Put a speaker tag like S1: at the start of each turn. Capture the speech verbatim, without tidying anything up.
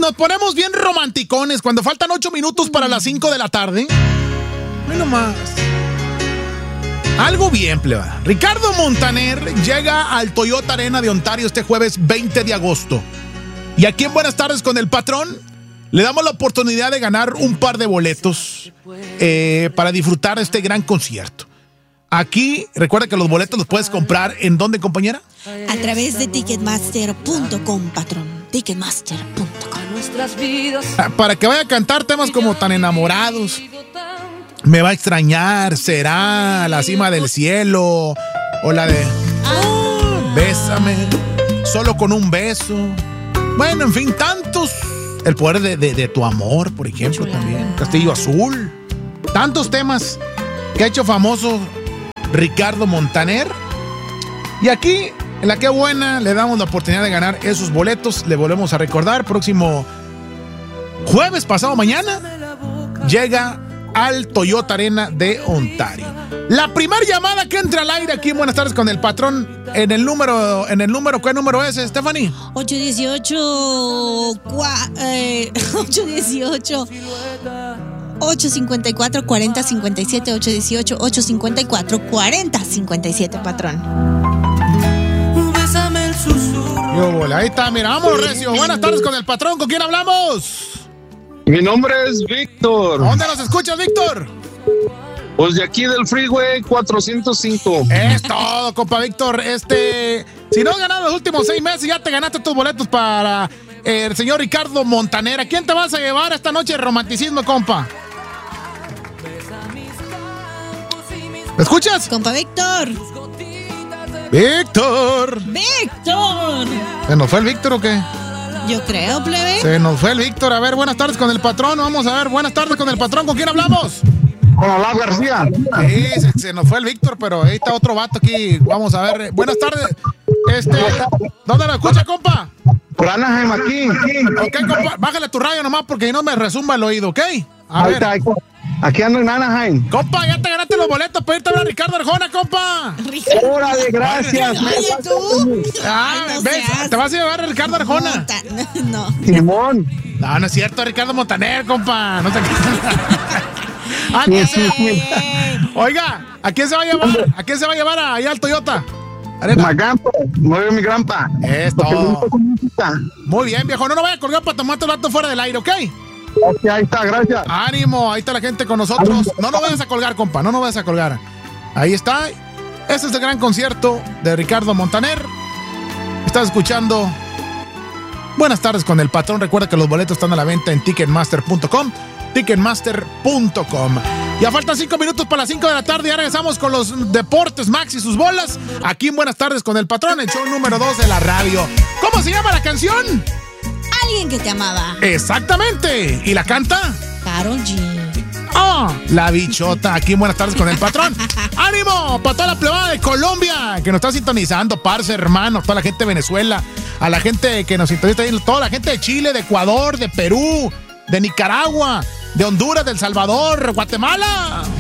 S1: nos ponemos bien romanticones cuando faltan ocho minutos para las cinco de la tarde. Bueno más. Algo bien, pleba. Ricardo Montaner llega al Toyota Arena de Ontario este jueves veinte de agosto. Y aquí en Buenas Tardes con el Patrón le damos la oportunidad de ganar un par de boletos eh, para disfrutar de este gran concierto. Aquí, recuerda que los boletos los puedes comprar ¿en dónde, compañera?
S2: A través de ticketmaster punto com, patrón. ticketmaster punto com.
S1: Para que vaya a cantar temas como Tan Enamorados, Me va a extrañar, Será, La cima del cielo, o la de Bésame, Solo con un beso. Bueno, en fin, tantos. El poder de, de, de tu amor, por ejemplo, también. Castillo Azul. Tantos temas que ha hecho famoso Ricardo Montaner. Y aquí, en la que buena, le damos la oportunidad de ganar esos boletos. Le volvemos a recordar, próximo jueves, pasado mañana, llega al Toyota Arena de Ontario. La primera llamada que entra al aire aquí en Buenas Tardes con el Patrón, en el número, en el número, ¿qué número es, Stephanie?
S2: ocho dieciocho, eh, ocho dieciocho, ocho cincuenta y cuatro, cuarenta cincuenta y siete, ocho dieciocho, ocho cincuenta y cuatro, cuarenta cincuenta y siete, Patrón.
S3: Bésame el susurro.
S1: Yo, bola, ahí está, mira, vamos, Recio. Buenas tardes con el Patrón, ¿con quién hablamos?
S4: Mi nombre es Víctor.
S1: ¿Dónde nos escuchas, Víctor?
S4: Pues de aquí del Freeway cuatrocientos cinco.
S1: Es todo, compa Víctor. Este, si no has ganado los últimos seis meses, ya te ganaste tus boletos para eh, el señor Ricardo Montaner. ¿A quién te vas a llevar esta noche de romanticismo, compa? ¿Me escuchas?
S2: Compa Víctor.
S1: Víctor.
S2: Víctor.
S1: ¿Se nos fue el Víctor o qué?
S2: Yo creo, plebe.
S1: Se nos fue el Víctor. A ver, buenas tardes con el Patrón. Vamos a ver, buenas tardes con el Patrón. ¿Con quién hablamos?
S4: Con Olaf García.
S1: Sí, se, se nos fue el Víctor, pero ahí está otro vato aquí. Vamos a ver. Buenas tardes. Este, ¿dónde lo escucha, compa?
S4: Por Anaheim, aquí.
S1: Ok, compa, bájale tu radio nomás porque no me resumba el oído, ¿ok? A
S4: Ahí
S1: ver.
S4: está, aquí ando en Anaheim.
S1: Compa, ya te ganaste los boletos para irte a ver a Ricardo Arjona, compa.
S4: Órale, gracias.
S2: Oye, tú.
S1: Ah,
S2: Ay, no
S1: ¿ves?
S2: seas.
S1: Te vas a llevar a Ricardo Arjona.
S2: Monta- No.
S4: Simón.
S1: No, no es cierto, Ricardo Montaner, compa. No te Ah,
S4: Sí, sí, sí.
S2: Ey.
S1: Oiga, ¿a quién se va a llevar? ¿A quién se va a llevar allá al Toyota Arena?
S4: Magampo, mueve mi grampa.
S1: Es
S4: Porque me
S1: todo.
S4: gusta con música.
S1: Muy bien, viejo. No nos vaya a colgar para tomarte el rato fuera del aire, ¿ok?
S4: Ok, ahí está, gracias.
S1: Ánimo, ahí está la gente con nosotros. No nos vayas a colgar, compa, no nos vayas a colgar. Ahí está. Este es el gran concierto de Ricardo Montaner. Estás escuchando Buenas Tardes con el Patrón. Recuerda que los boletos están a la venta en ticketmaster punto com. ticketmaster punto com. Ya faltan cinco minutos para las cinco de la tarde. Ya regresamos con los deportes, Max y sus bolas. Aquí en Buenas Tardes con el Patrón, el show número dos de la radio. ¿Cómo se llama la canción?
S2: Alguien que te amaba.
S1: Exactamente. ¿Y la canta?
S2: Karol G.
S1: ¡Ah! La bichota, aquí en Buenas Tardes con el Patrón. ¡Ánimo! Para toda la plebada de Colombia que nos está sintonizando, parce, hermanos, toda la gente de Venezuela, a la gente que nos sintoniza, toda la gente de Chile, de Ecuador, de Perú, de Nicaragua, de Honduras, de El Salvador, Guatemala.